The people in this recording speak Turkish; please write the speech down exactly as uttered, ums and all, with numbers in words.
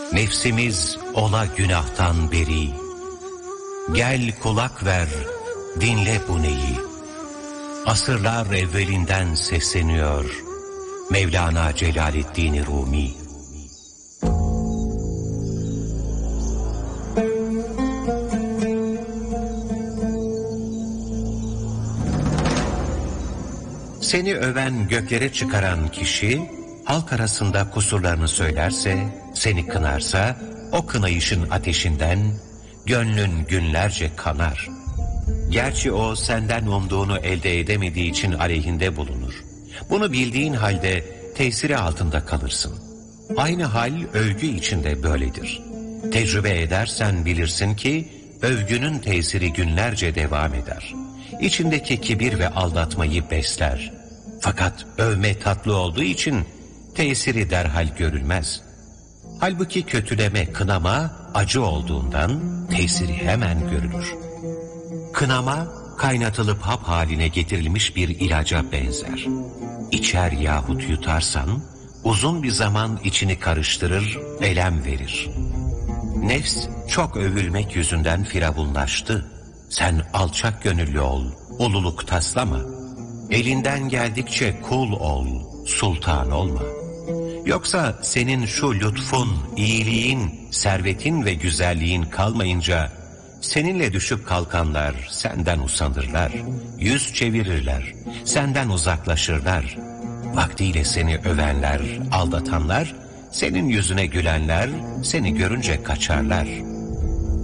Nefsimiz ola günahtan beri. Gel kulak ver, dinle bu neyi. Asırlar evvelinden sesleniyor Mevlana Celaleddin Rumi. Seni öven, göklere çıkaran kişi, halk arasında kusurlarını söylerse, seni kınarsa, o kınayışın ateşinden gönlün günlerce kanar. Gerçi o senden umduğunu elde edemediği için aleyhinde bulunur. Bunu bildiğin halde tesiri altında kalırsın. Aynı hal övgü içinde böyledir. Tecrübe edersen bilirsin ki övgünün tesiri günlerce devam eder. İçindeki kibir ve aldatmayı besler. Fakat övme tatlı olduğu için tesiri derhal görülmez. Halbuki kötüleme, kınama acı olduğundan tesiri hemen görülür. Kınama kaynatılıp hap haline getirilmiş bir ilaca benzer. İçer yahut yutarsan uzun bir zaman içini karıştırır, elem verir. Nefs çok övülmek yüzünden firavunlaştı. Sen alçak gönüllü ol, ululuk taslama. Elinden geldikçe kul ol, sultan olma. Yoksa senin şu lütfun, iyiliğin, servetin ve güzelliğin kalmayınca seninle düşüp kalkanlar senden usanırlar, yüz çevirirler, senden uzaklaşırlar. Vaktiyle seni övenler, aldatanlar, senin yüzüne gülenler seni görünce kaçarlar.